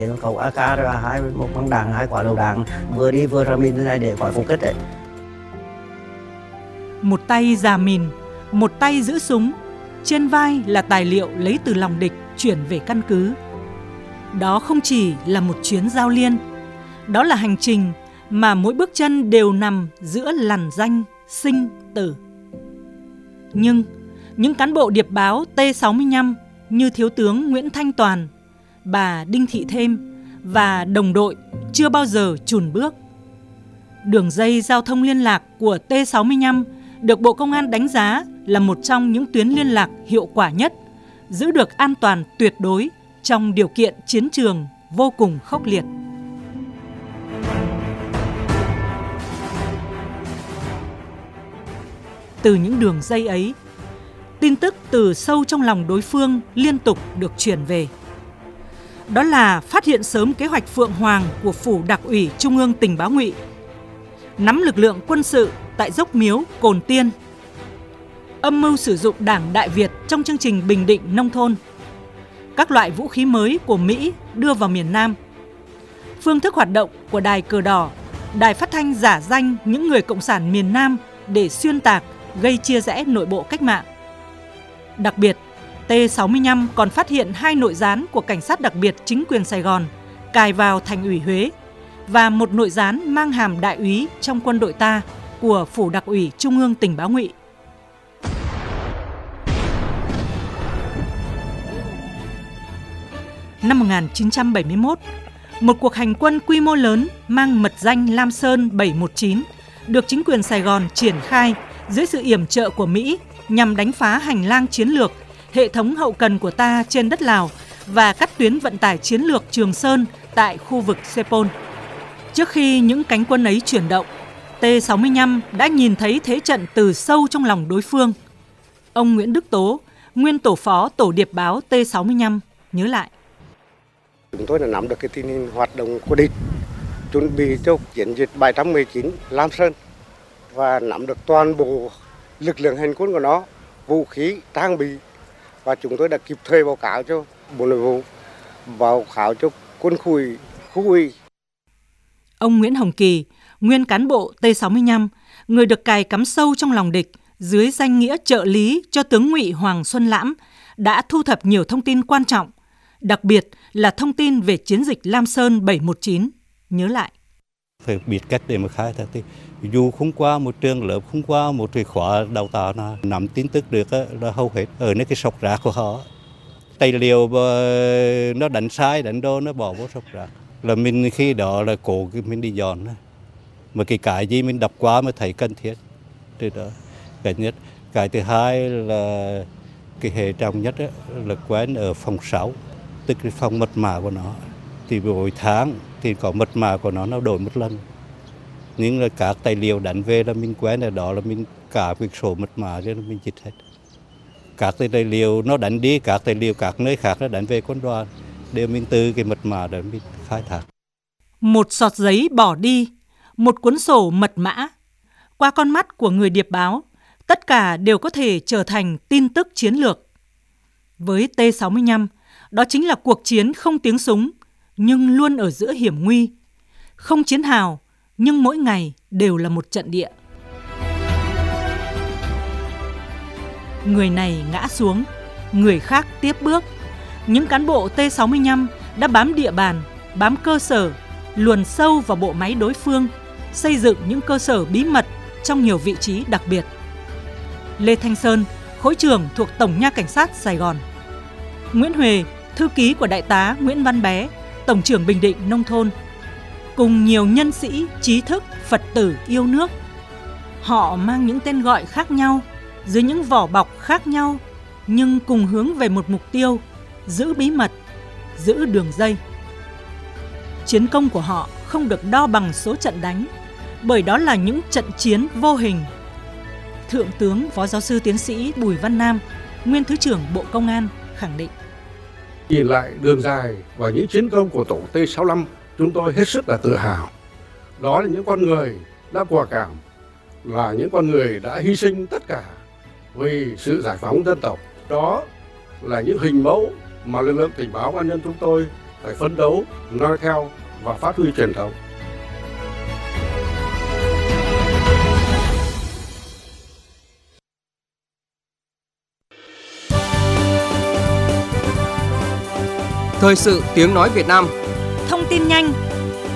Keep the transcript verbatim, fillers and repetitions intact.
Khẩu a ca rồi hai một băng đạn, hai quả lựu đạn vừa đi vừa ra mìn thế này để khỏi phục kích đấy. Một tay già mìn, một tay giữ súng, trên vai là tài liệu lấy từ lòng địch chuyển về căn cứ. Đó không chỉ là một chuyến giao liên, đó là hành trình mà mỗi bước chân đều nằm giữa lằn ranh sinh tử. Nhưng những cán bộ điệp báo T sáu mươi lăm như Thiếu tướng Nguyễn Thanh Toàn, bà Đinh Thị Thêm và đồng đội chưa bao giờ chùn bước. Đường dây giao thông liên lạc của T sáu mươi lăm được Bộ Công an đánh giá là một trong những tuyến liên lạc hiệu quả nhất, giữ được an toàn tuyệt đối trong điều kiện chiến trường vô cùng khốc liệt. Từ những đường dây ấy, tin tức từ sâu trong lòng đối phương liên tục được truyền về. Đó là phát hiện sớm kế hoạch Phượng Hoàng của Phủ Đặc ủy Trung ương Tình báo Ngụy, nắm lực lượng quân sự tại Dốc Miếu, Cồn Tiên, âm mưu sử dụng Đảng Đại Việt trong chương trình bình định nông thôn, các loại vũ khí mới của Mỹ đưa vào miền Nam, phương thức hoạt động của Đài Cờ Đỏ, đài phát thanh giả danh những người cộng sản miền Nam để xuyên tạc, gây chia rẽ nội bộ cách mạng. Đặc biệt, T sáu mươi lăm còn phát hiện hai nội gián của Cảnh sát đặc biệt chính quyền Sài Gòn cài vào Thành ủy Huế và một nội gián mang hàm đại úy trong quân đội ta của Phủ Đặc ủy Trung ương Tình báo Ngụy. Năm một nghìn chín trăm bảy mươi mốt, một cuộc hành quân quy mô lớn mang mật danh Lam Sơn bảy một chín được chính quyền Sài Gòn triển khai dưới sự yểm trợ của Mỹ nhằm đánh phá hành lang chiến lược, hệ thống hậu cần của ta trên đất Lào và các tuyến vận tải chiến lược Trường Sơn tại khu vực Sepol. Trước khi những cánh quân ấy chuyển động, T sáu mươi lăm đã nhìn thấy thế trận từ sâu trong lòng đối phương. Ông Nguyễn Đức Tố, nguyên tổ phó tổ điệp báo T sáu mươi lăm, nhớ lại. Chúng tôi đã nắm được cái tình hình hoạt động của địch, chuẩn bị cho chiến dịch bảy một chín Lam Sơn và nắm được toàn bộ lực lượng hành quân của nó, vũ khí, trang bị, và chúng tôi đã kịp thời báo cáo cho Bộ Nội vụ, báo cáo cho quân khu ủy, khu ủy. Ông Nguyễn Hồng Kỳ, nguyên cán bộ T sáu mươi lăm, người được cài cắm sâu trong lòng địch dưới danh nghĩa trợ lý cho tướng Ngụy Hoàng Xuân Lãm, đã thu thập nhiều thông tin quan trọng, đặc biệt là thông tin về chiến dịch Lam Sơn bảy một chín, nhớ lại. Phải biết cách để mà khai thác thì dù không qua một trường lớp, không qua một cái khóa đào tạo nào, nắm tin tức được là hầu hết ở nơi cái sọc rác của họ. Tài liệu nó đánh sai, đánh đô nó bỏ vô sọc rác. Là mình khi đó là cố mình đi dọn. Mà cái cái gì mình đọc qua mới thấy cần thiết. Từ đó, cái nhất. Cái thứ hai là cái hệ trọng nhất là quen ở phòng sáu, tức cái phòng mật mã của nó. Thì mỗi tháng thì có mật mã của nó nó đổi một lần. Nhưng là các tài liệu đánh về là mình quen ở đó là mình cả cái sổ mật mã cho nên mình chích hết. Các tài liệu nó đánh đi, các tài liệu các nơi khác nó đánh về quân đoàn đều mình từ cái mật mã để mình khai thác. Một sọt giấy bỏ đi, một cuốn sổ mật mã. Qua con mắt của người điệp báo, tất cả đều có thể trở thành tin tức chiến lược. Với T sáu mươi lăm, đó chính là cuộc chiến không tiếng súng, nhưng luôn ở giữa hiểm nguy. Không chiến hào, nhưng mỗi ngày đều là một trận địa. Người này ngã xuống, người khác tiếp bước. Những cán bộ T sáu mươi lăm đã bám địa bàn, bám cơ sở, luồn sâu vào bộ máy đối phương, xây dựng những cơ sở bí mật trong nhiều vị trí đặc biệt. Lê Thanh Sơn, khối trưởng thuộc Tổng nha Cảnh sát Sài Gòn. Nguyễn Huệ, thư ký của Đại tá Nguyễn Văn Bé, Tổng trưởng Bình định Nông thôn. Cùng nhiều nhân sĩ, trí thức, Phật tử yêu nước. Họ mang những tên gọi khác nhau, dưới những vỏ bọc khác nhau, nhưng cùng hướng về một mục tiêu, giữ bí mật, giữ đường dây. Chiến công của họ không được đo bằng số trận đánh, bởi đó là những trận chiến vô hình. Thượng tướng Phó Giáo sư Tiến sĩ Bùi Văn Nam, nguyên Thứ trưởng Bộ Công an khẳng định. Nhìn lại đường dài và những chiến công của tổ T sáu mươi lăm, chúng tôi hết sức là tự hào. Đó là những con người đã quả cảm, là những con người đã hy sinh tất cả vì sự giải phóng dân tộc. Đó là những hình mẫu mà lực lượng tình báo an ninh chúng tôi phải phấn đấu, noi theo và phát huy truyền thống. Thời sự tiếng nói Việt Nam. Thông tin nhanh,